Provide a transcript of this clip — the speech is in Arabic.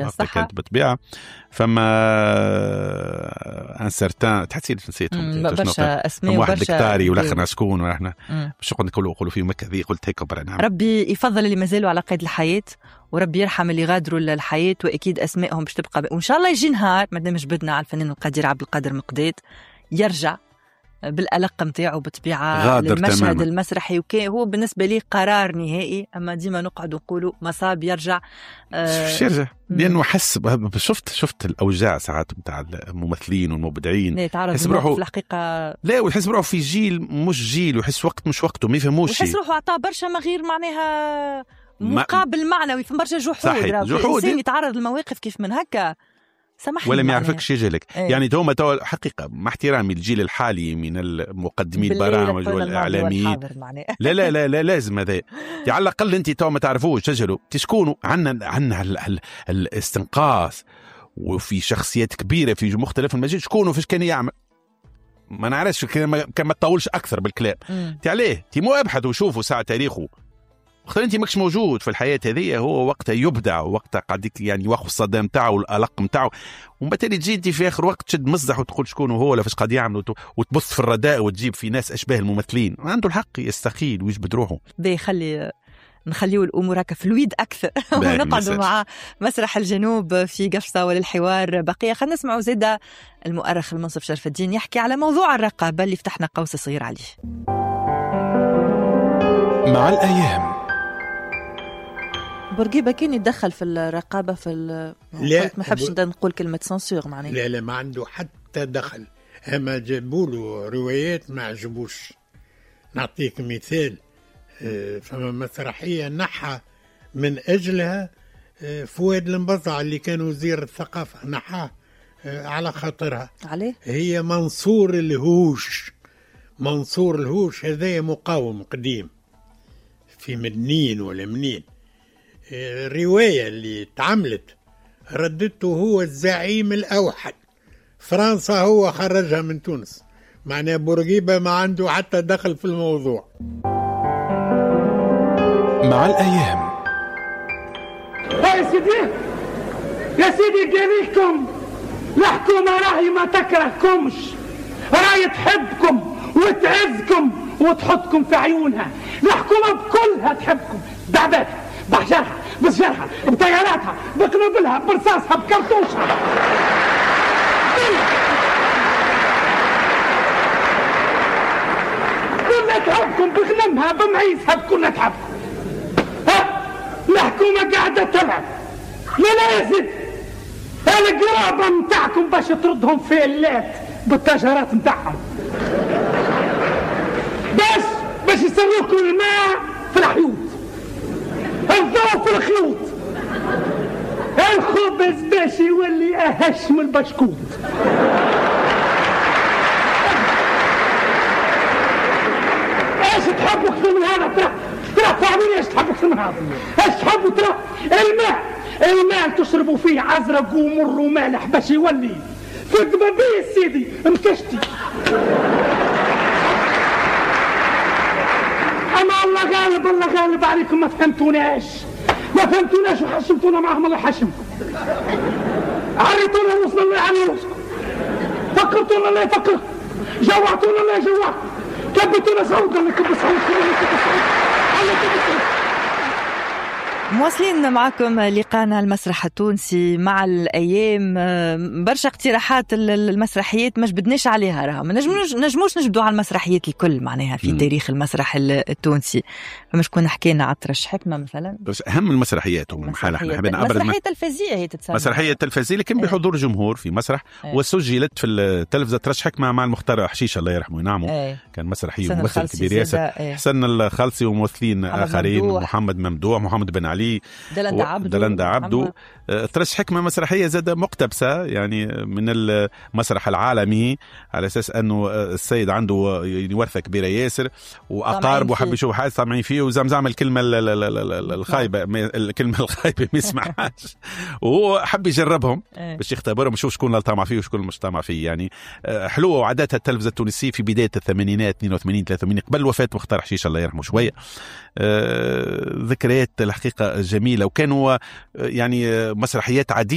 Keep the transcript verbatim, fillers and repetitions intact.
كانت بالطبيعة. فما ان سيرتان تحسي نسيتهم برشا اسماء واحد وبرشا دكتاري ولا شكون ورحنا باش نقولوا نقولوا فيه مكة ذي قلت هيك برا. نعم. ربي يفضل اللي مازالوا على قيد الحياة وربي يرحم اللي غادروا للحياة، واكيد اسمائهم باش تبقى ب... وان شاء الله يجي نهار مادام جبدنا على الفنان القدير عبد القادر مقداد يرجع بالألق متاعه بطبيعة للمشهد تماما. المسرحي وكي هو بالنسبة لي قرار نهائي. أما ديما نقعد نقولوا مصاب يرجع آه يرجع لأنه حس شفت شفت الأوجاع ساعات متاع الممثلين والمبدعين يتعرض روحه في الحقيقة لا ويحس روحه في جيل مش جيل ويحس وقت مش وقته ما يفهموش ويحس روحه عطاه برشا ما غير معناها مقابل معنوي في برشا جحود جحود يتعرض للمواقف كيف من هكا ولا ما يعرفكش يجيلك ايه. يعني توما تو حقيقة مع احترامي الجيل الحالي من المقدمين البرامج والإعلاميين لا لا لا لا لازم هذا على الأقل أنت تو ما تعرفوش تجهلوا تسكونوا عنا عنا الاستنقاذ وفي شخصيات كبيرة في مختلف المجال شكونوا فيش كان يعمل ما نعرفش كان ما تطولش أكثر بالكلام تي عليه تي مو أبحث وشوفوا ساعة تاريخه وقت انت ماكش موجود في الحياه هذه هو وقتها يبدع وقتها قاعدك يعني ياخذ الصدى نتاعو والالق نتاعو ومن بعد تجي انت في اخر وقت تشد مزح وتقول شكون هو ولا فاش قاعد يعمل وتبص في الرداء وتجيب في ناس اشباه الممثلين عنده الحق يستقيل ويجبد روحه بيخلي نخليو الامور هكا فلويد اكثر ونقعدوا مع مسرح الجنوب في قفصه وللحوار بقيه. خلينا نسمعوا زيدا المؤرخ المنصف شرف الدين يحكي على موضوع الرقابه اللي فتحنا قوس صغير عليه. مع الايام بورقيبة كان يتدخل في الرقابة في لا ما حبش ب... نقول كلمة سانسور معناه لا لا ما عنده حتى دخل. أما جابوله روايات ما عجبوش. نعطيك مثال فما مسرحية نحى من أجلها فؤاد المبزع اللي كان وزير الثقافة نحاه على خاطرها عليه هي منصور الهوش. منصور الهوش هذا مقاوم قديم في مدنين ولا منين. الرواية اللي تعملت ردته هو الزعيم الأوحد. فرنسا هو خرجها من تونس. معناه بورقيبة ما عنده حتى دخل في الموضوع. مع الأيام يا سيدي يا سيدي قاليكم الحكومة راهي ما تكرهكمش راهي تحبكم وتعزكم وتحطكم في عيونها. الحكومة بكلها تحبكم بعباتها بحجرها بسجرها بطياراتها بقنابلها برصاصها بكرتوشها كلها تحبكم بغنمها بمعيسها بكلها تحبكم. ها الحكومة قاعدة تلعب لا لا يا زيد القرابة متاعكم باش تردهم في اللات بالتجارات متاعهم باش باش يسروكم الماء في الحيوط الضوء في الخيوط الخبز باش يولي أهش من البشكوت. ايش تحبوا اكثر من هذا؟ ترى ترى فاهمين ايش تحبوا اكثر من هذا؟ ايش تحبوا؟ ترى الماء الماء تشربوا فيه عزرق ومر ومالح باش يولي في الدبابية سيدي مكشتي. أما الله غالب الله غالب عليكم ما فهمتوناش ما فهمتوناش وحشمتونا معهم الله يحشمكم. عريتونا وصلنا الله يعلي راسكم فكرتونا الله يفكركم جوعتونا الله يجوعكم كبتونا صوت الله يكب صوت الله يكب صوت الله يكب صوت. مواصلين معكم لقانا المسرح التونسي مع الأيام. برشا اقتراحات المسرحيات ما جبدناش عليها راها ما نجموش نجموش نجبدوا على المسرحيات الكل معناها في م. تاريخ المسرح التونسي. فما شكون حكينا على ترش حكمة مثلا بس أهم المسرحيات هم حال احنا حبينا أبرز مسرحية تلفزية هي تتسمى مسرحية تلفزية لكن بحضور جمهور في مسرح ايه. وسجلت في التلفزة ترش حكمة مع المختار حشيش الله يرحمه ينعمه ايه. كان مسرحي وممثل كبير ياسر ايه. حسن الخالصي وممثلين آخرين ممدوح. محمد ممدوح محمد بن علي دلندا عبدو, دلندا عبدو. ترش حكمة مسرحية زادة مقتبسة يعني من المسرح العالمي على أساس أنه السيد عنده ورثة كبيرة ياسر وأقارب وحب يشوف حاجة طمعين فيه وزمزم الكلمة الخايبة الكلمة الخايبة ما يسمعهاش وهو حب يجربهم باش يختبرهم يشوف شكون اللي طمع فيه وشكون مش طمع فيه. يعني حلوة وعادتها التلفزة التونسية في بداية الثمانينات اثنين وثمانين ثلاثة وثمانين قبل وفاة مختار حشيش الله يرحمه شوية. ذكريات الحقيقة جميلة وكانوا يعني مسرحيات عديدة